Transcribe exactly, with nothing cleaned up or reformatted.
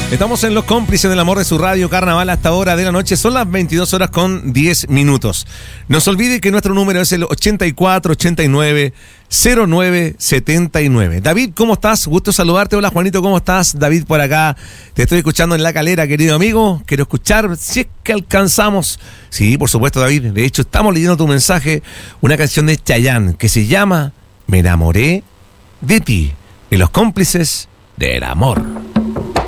Estamos en Los Cómplices del Amor de su radio Carnaval hasta hora de la noche. Son las veintidós horas con diez minutos. No se olvide que nuestro número es el ochenta y cuatro ochenta y nueve cero nueve setenta y nueve. David, ¿cómo estás? Gusto saludarte. Hola, Juanito, ¿cómo estás? David por acá. Te estoy escuchando en La Calera, querido amigo. Quiero escuchar si es que alcanzamos. Sí, por supuesto, David. De hecho, estamos leyendo tu mensaje. Una canción de Chayanne que se llama Me enamoré de ti. En Los Cómplices del Amor.